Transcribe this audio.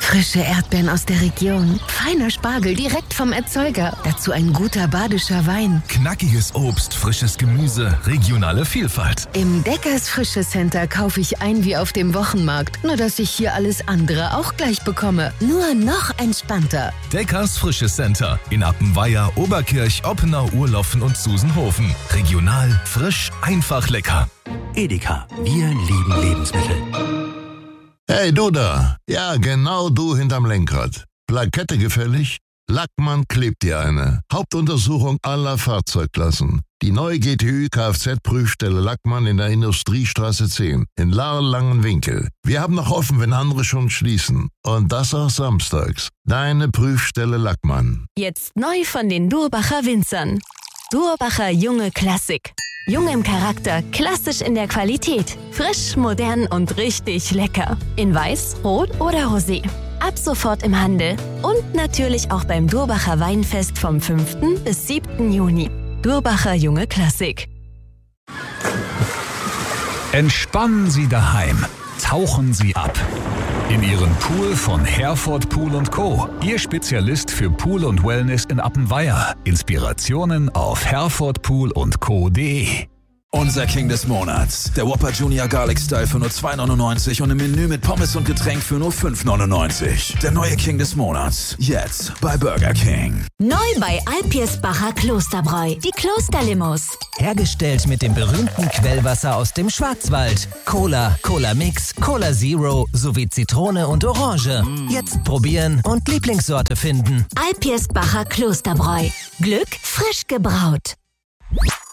Frische Erdbeeren aus der Region, feiner Spargel direkt vom Erzeuger, dazu ein guter badischer Wein. Knackiges Obst, frisches Gemüse, regionale Vielfalt. Im Deckers Frische Center kaufe ich ein wie auf dem Wochenmarkt, nur dass ich hier alles andere auch gleich bekomme. Nur noch entspannter. Deckers Frische Center in Appenweier, Oberkirch, Oppenau, Urloffen und Susenhofen. Regional, frisch, einfach lecker. Edeka, wir lieben Lebensmittel. Hey, du da. Ja, genau du hinterm Lenkrad. Plakette gefällig? Lackmann klebt dir eine. Hauptuntersuchung aller Fahrzeugklassen. Die neue GTÜ Kfz-Prüfstelle Lackmann in der Industriestraße 10 in Lahr-Langenwinkel. Wir haben noch offen, wenn andere schon schließen. Und das auch samstags. Deine Prüfstelle Lackmann. Jetzt neu von den Durbacher Winzern. Durbacher Junge Klassik. Jung im Charakter, klassisch in der Qualität. Frisch, modern und richtig lecker. In Weiß, Rot oder Rosé. Ab sofort im Handel. Und natürlich auch beim Durbacher Weinfest vom 5. bis 7. Juni. Durbacher Junge Klassik. Entspannen Sie daheim. Tauchen Sie ab. In Ihren Pool von Herford Pool & Co. Ihr Spezialist für Pool und Wellness in Appenweier. Inspirationen auf herfordpoolandco.de. Unser King des Monats. Der Whopper Junior Garlic Style für nur 2,99 und im Menü mit Pommes und Getränk für nur 5,99. Der neue King des Monats. Jetzt bei Burger King. Neu bei Alpirsbacher Klosterbräu. Die Klosterlimous. Hergestellt mit dem berühmten Quellwasser aus dem Schwarzwald. Cola, Cola Mix, Cola Zero sowie Zitrone und Orange. Jetzt probieren und Lieblingssorte finden. Alpirsbacher Klosterbräu. Glück frisch gebraut.